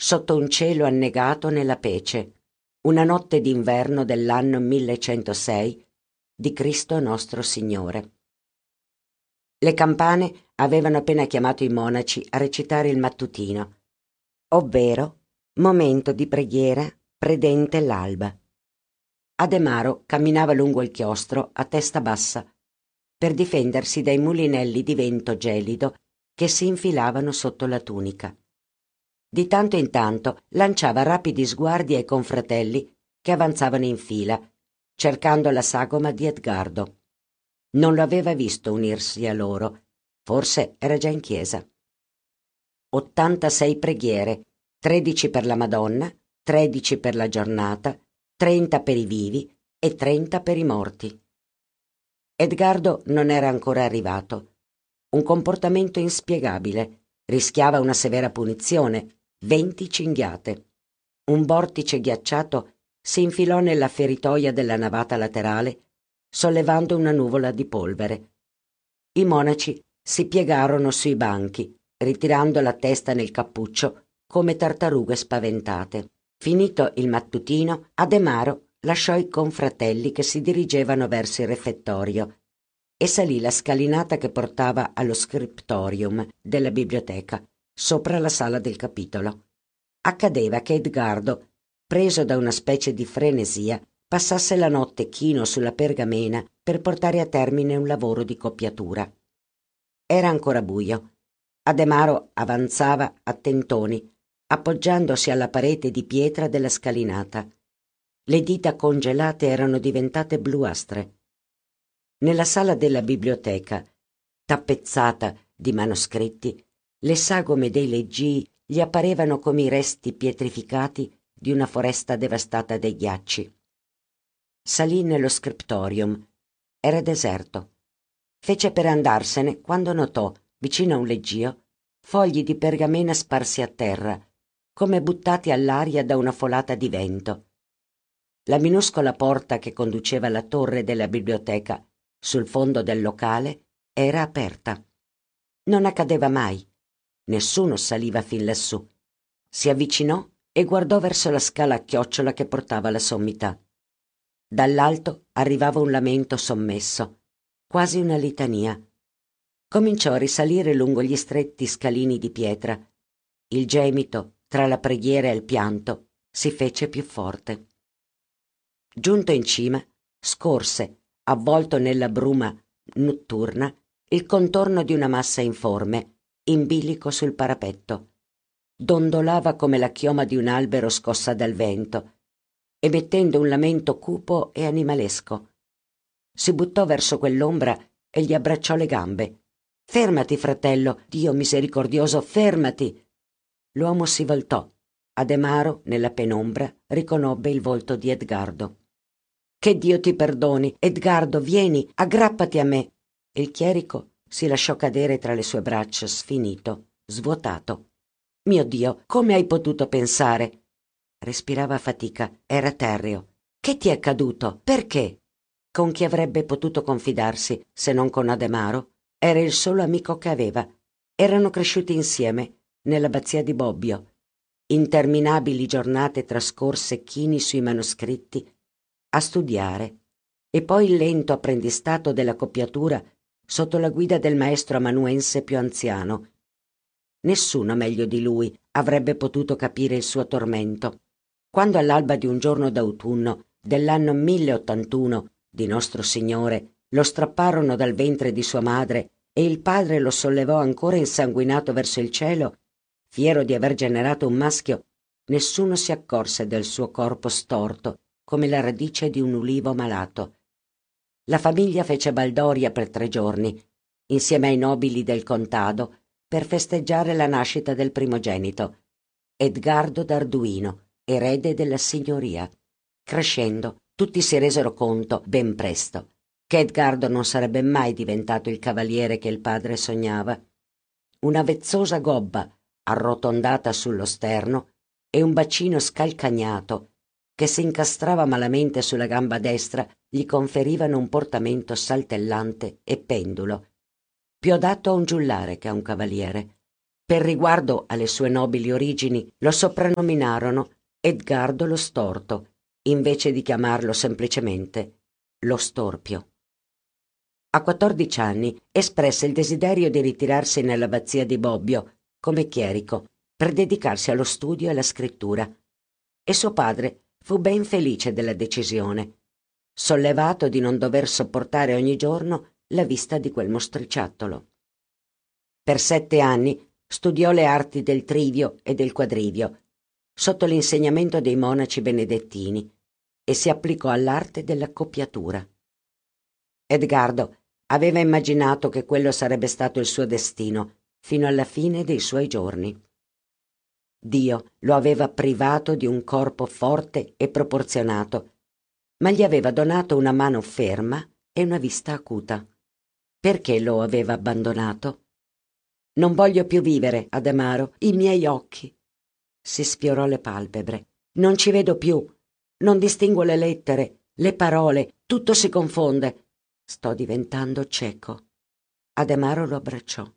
sotto un cielo annegato nella pece, una notte d'inverno dell'anno 1106 di Cristo nostro Signore. Le campane avevano appena chiamato i monaci a recitare il mattutino, ovvero momento di preghiera predente l'alba. Ademaro camminava lungo il chiostro a testa bassa per difendersi dai mulinelli di vento gelido che si infilavano sotto la tunica. Di tanto in tanto lanciava rapidi sguardi ai confratelli che avanzavano in fila, cercando la sagoma di Edgardo. Non lo aveva visto unirsi a loro, forse era già in chiesa. 86 preghiere, 13 per la Madonna, 13 per la giornata, 30 per i vivi e 30 per i morti. Edgardo non era ancora arrivato. Un comportamento inspiegabile, rischiava una severa punizione, 20 cinghiate. Un vortice ghiacciato si infilò nella feritoia della navata laterale, sollevando una nuvola di polvere. I monaci si piegarono sui banchi, ritirando la testa nel cappuccio come tartarughe spaventate. Finito il mattutino, Ademaro lasciò i confratelli che si dirigevano verso il refettorio e salì la scalinata che portava allo scriptorium della biblioteca, sopra la sala del capitolo. Accadeva che Edgardo, preso da una specie di frenesia, passasse la notte chino sulla pergamena per portare a termine un lavoro di coppiatura. Era ancora buio. Ademaro avanzava a tentoni, appoggiandosi alla parete di pietra della scalinata. Le dita congelate erano diventate bluastre. Nella sala della biblioteca, tappezzata di manoscritti, le sagome dei leggii gli apparevano come i resti pietrificati di una foresta devastata dai ghiacci. Salì nello scriptorium. Era deserto. Fece per andarsene quando notò, vicino a un leggio, fogli di pergamena sparsi a terra, come buttati all'aria da una folata di vento. La minuscola porta che conduceva alla torre della biblioteca, sul fondo del locale, era aperta. Non accadeva mai. Nessuno saliva fin lassù. Si avvicinò e guardò verso la scala a chiocciola che portava alla sommità. Dall'alto arrivava un lamento sommesso, quasi una litania. Cominciò a risalire lungo gli stretti scalini di pietra. Il gemito, tra la preghiera e il pianto, si fece più forte. Giunto in cima, scorse, avvolto nella bruma notturna, il contorno di una massa informe, in bilico sul parapetto. Dondolava come la chioma di un albero scossa dal vento, emettendo un lamento cupo e animalesco. Si buttò verso quell'ombra e gli abbracciò le gambe. «Fermati, fratello! Dio misericordioso, fermati!» L'uomo si voltò. Ademaro, nella penombra, riconobbe il volto di Edgardo. «Che Dio ti perdoni! Edgardo, vieni, aggrappati a me!» Il chierico si lasciò cadere tra le sue braccia, sfinito, svuotato. «Mio Dio, come hai potuto pensare?» Respirava a fatica, era terreo. «Che ti è accaduto? Perché?» Con chi avrebbe potuto confidarsi se non con Ademaro? Era il solo amico che aveva. Erano cresciuti insieme nell'abbazia di Bobbio. Interminabili giornate trascorse chini sui manoscritti a studiare, e poi il lento apprendistato della coppiatura sotto la guida del maestro amanuense più anziano. Nessuno meglio di lui avrebbe potuto capire il suo tormento. Quando all'alba di un giorno d'autunno dell'anno 1081 di Nostro Signore lo strapparono dal ventre di sua madre e il padre lo sollevò ancora insanguinato verso il cielo, fiero di aver generato un maschio, nessuno si accorse del suo corpo storto come la radice di un ulivo malato. La famiglia fece baldoria per 3 giorni, insieme ai nobili del contado, per festeggiare la nascita del primogenito, Edgardo d'Arduino, erede della signoria. Crescendo, tutti si resero conto, ben presto, che Edgardo non sarebbe mai diventato il cavaliere che il padre sognava. Una vezzosa gobba arrotondata sullo sterno e un bacino scalcagnato che si incastrava malamente sulla gamba destra gli conferivano un portamento saltellante e pendulo, più adatto a un giullare che a un cavaliere. Per riguardo alle sue nobili origini lo soprannominarono Edgardo lo Storto, invece di chiamarlo semplicemente lo Storpio. A 14 anni espresse il desiderio di ritirarsi nell'abbazia di Bobbio come chierico per dedicarsi allo studio e alla scrittura, e suo padre fu ben felice della decisione, sollevato di non dover sopportare ogni giorno la vista di quel mostriciattolo. Per 7 anni studiò le arti del trivio e del quadrivio sotto l'insegnamento dei monaci benedettini e si applicò all'arte dell'accoppiatura. Edgardo aveva immaginato che quello sarebbe stato il suo destino fino alla fine dei suoi giorni. Dio lo aveva privato di un corpo forte e proporzionato, ma gli aveva donato una mano ferma e una vista acuta. Perché lo aveva abbandonato? Non voglio più vivere, Ademaro, i miei occhi. Si sfiorò le palpebre. Non ci vedo più. Non distingo le lettere, le parole, tutto si confonde. Sto diventando cieco. Ademaro lo abbracciò.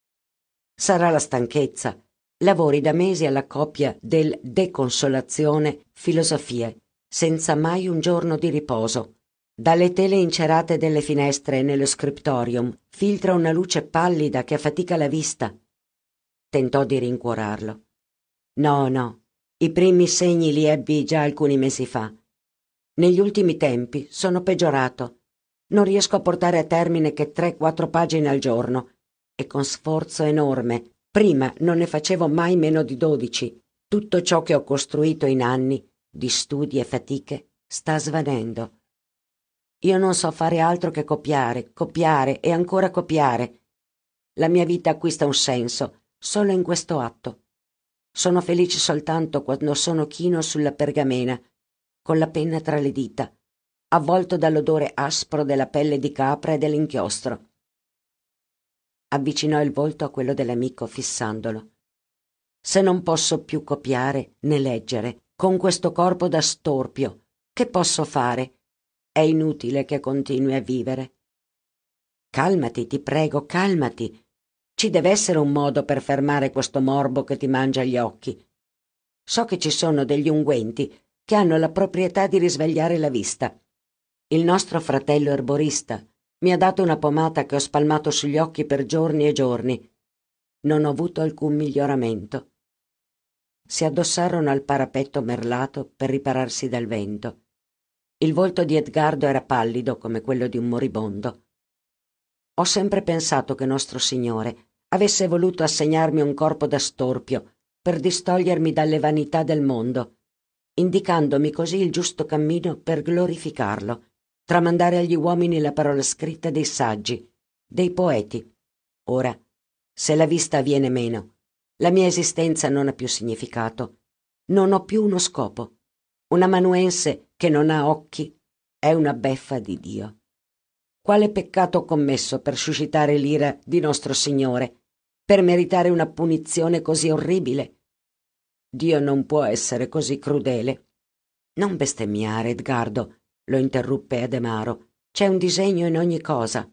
Sarà la stanchezza. Lavori da mesi alla coppia del De Consolazione Filosofie, senza mai un giorno di riposo. Dalle tele incerate delle finestre e nello scriptorium filtra una luce pallida che affatica la vista. Tentò di rincuorarlo. No, i primi segni li ebbi già alcuni mesi fa. Negli ultimi tempi sono peggiorato. Non riesco a portare a termine che 3-4 pagine al giorno, e con sforzo enorme. Prima non ne facevo mai meno di 12. Tutto ciò che ho costruito in anni di studi e fatiche sta svanendo. Io non so fare altro che copiare e ancora copiare. La mia vita acquista un senso solo in questo atto. Sono felice soltanto quando sono chino sulla pergamena, con la penna tra le dita, avvolto dall'odore aspro della pelle di capra e dell'inchiostro. Avvicinò il volto a quello dell'amico fissandolo. Se non posso più copiare né leggere, con questo corpo da storpio, che posso fare? È inutile che continui a vivere. Calmati, ti prego, calmati. Ci deve essere un modo per fermare questo morbo che ti mangia gli occhi. So che ci sono degli unguenti che hanno la proprietà di risvegliare la vista. Il nostro fratello erborista mi ha dato una pomata che ho spalmato sugli occhi per giorni e giorni. Non ho avuto alcun miglioramento. Si addossarono al parapetto merlato per ripararsi dal vento. Il volto di Edgardo era pallido come quello di un moribondo. Ho sempre pensato che nostro Signore avesse voluto assegnarmi un corpo da storpio per distogliermi dalle vanità del mondo, indicandomi così il giusto cammino per glorificarlo, tramandare agli uomini la parola scritta dei saggi, dei poeti. Ora, se la vista viene meno, la mia esistenza non ha più significato. Non ho più uno scopo. Un amanuense che non ha occhi è una beffa di Dio. Quale peccato ho commesso per suscitare l'ira di nostro Signore, per meritare una punizione così orribile? Dio non può essere così crudele. Non bestemmiare, Edgardo, lo interruppe Ademaro. C'è un disegno in ogni cosa.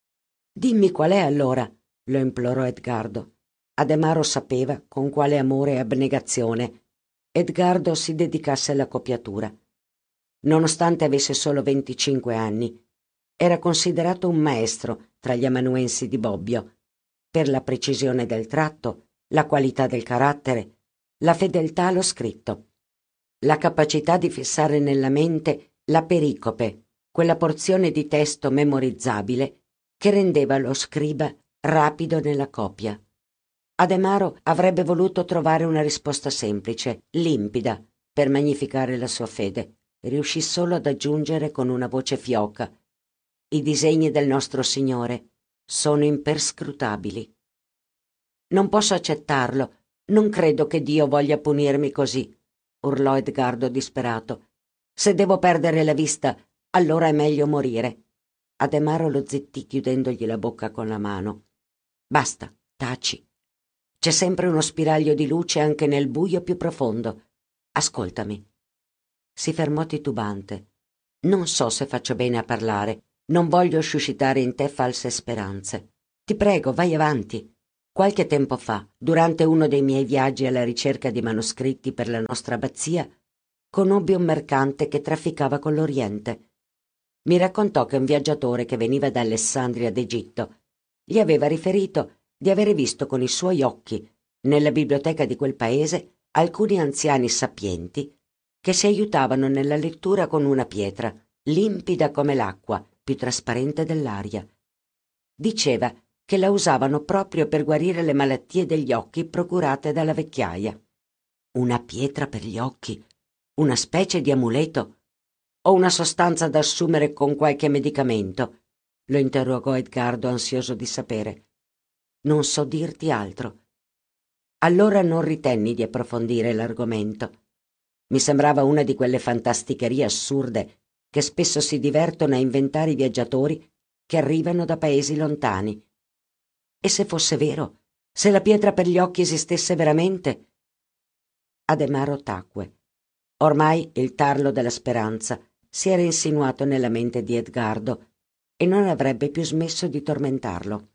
Dimmi qual è allora, lo implorò Edgardo. Ademaro sapeva con quale amore e abnegazione Edgardo si dedicasse alla copiatura. Nonostante avesse solo 25 anni, era considerato un maestro tra gli amanuensi di Bobbio, per la precisione del tratto, la qualità del carattere, la fedeltà allo scritto, la capacità di fissare nella mente la pericope, quella porzione di testo memorizzabile che rendeva lo scriba rapido nella copia. Ademaro avrebbe voluto trovare una risposta semplice, limpida, per magnificare la sua fede. Riuscì solo ad aggiungere con una voce fioca: i disegni del nostro Signore sono imperscrutabili. Non posso accettarlo, non credo che Dio voglia punirmi così, urlò Edgardo disperato. Se devo perdere la vista, allora è meglio morire. Ademaro lo zittì chiudendogli la bocca con la mano. Basta, taci. C'è sempre uno spiraglio di luce anche nel buio più profondo. Ascoltami. Si fermò titubante. Non so se faccio bene a parlare. Non voglio suscitare in te false speranze. Ti prego, vai avanti. Qualche tempo fa, durante uno dei miei viaggi alla ricerca di manoscritti per la nostra abbazia, conobbi un mercante che trafficava con l'Oriente. Mi raccontò che un viaggiatore che veniva da Alessandria d'Egitto gli aveva riferito di avere visto con i suoi occhi, nella biblioteca di quel paese, alcuni anziani sapienti che si aiutavano nella lettura con una pietra, limpida come l'acqua, più trasparente dell'aria. Diceva che la usavano proprio per guarire le malattie degli occhi procurate dalla vecchiaia. Una pietra per gli occhi? Una specie di amuleto? O una sostanza da assumere con qualche medicamento? Lo interrogò Edgardo, ansioso di sapere. Non so dirti altro. Allora non ritenni di approfondire l'argomento. Mi sembrava una di quelle fantasticherie assurde che spesso si divertono a inventare i viaggiatori che arrivano da paesi lontani. E se fosse vero? Se la pietra per gli occhi esistesse veramente? Ademaro tacque. Ormai il tarlo della speranza si era insinuato nella mente di Edgardo e non avrebbe più smesso di tormentarlo.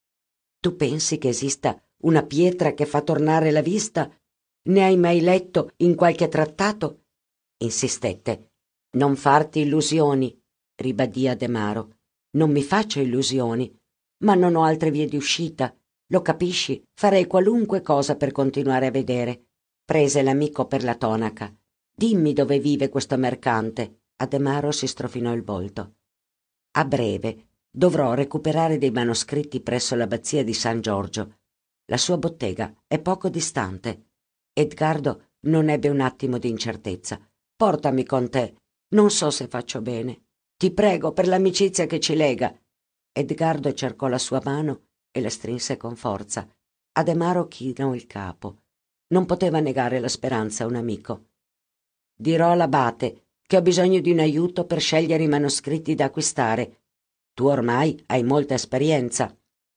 Tu pensi che esista una pietra che fa tornare la vista? Ne hai mai letto in qualche trattato? Insistette. Non farti illusioni, ribadì Ademaro. Non mi faccio illusioni, ma non ho altre vie di uscita. Lo capisci? Farei qualunque cosa per continuare a vedere. Prese l'amico per la tonaca. Dimmi dove vive questo mercante. Ademaro si strofinò il volto. A breve dovrò recuperare dei manoscritti presso l'abbazia di San Giorgio. La sua bottega è poco distante. Edgardo non ebbe un attimo di incertezza. Portami con te. Non so se faccio bene. Ti prego, per l'amicizia che ci lega. Edgardo cercò la sua mano e la strinse con forza. Ademaro chinò il capo. Non poteva negare la speranza a un amico. Dirò all'abate che ho bisogno di un aiuto per scegliere i manoscritti da acquistare. Tu ormai hai molta esperienza.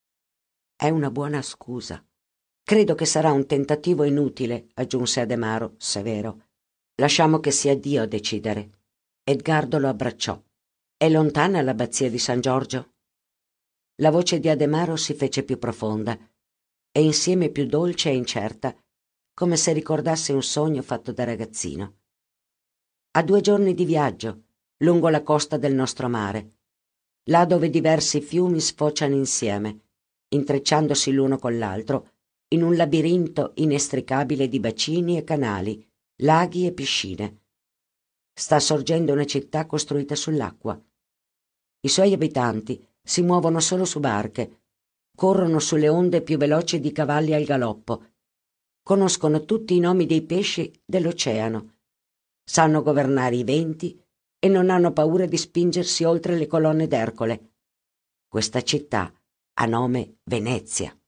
È una buona scusa. Credo che sarà un tentativo inutile, aggiunse Ademaro, severo. Lasciamo che sia Dio a decidere. Edgardo lo abbracciò. È lontana l'abbazia di San Giorgio? La voce di Ademaro si fece più profonda e insieme più dolce e incerta, come se ricordasse un sogno fatto da ragazzino. A 2 giorni di viaggio, lungo la costa del nostro mare, là dove diversi fiumi sfociano insieme, intrecciandosi l'uno con l'altro, in un labirinto inestricabile di bacini e canali, laghi e piscine. Sta sorgendo una città costruita sull'acqua. I suoi abitanti si muovono solo su barche, corrono sulle onde più veloci di cavalli al galoppo, conoscono tutti i nomi dei pesci dell'oceano, sanno governare i venti e non hanno paura di spingersi oltre le colonne d'Ercole. Questa città ha nome Venezia.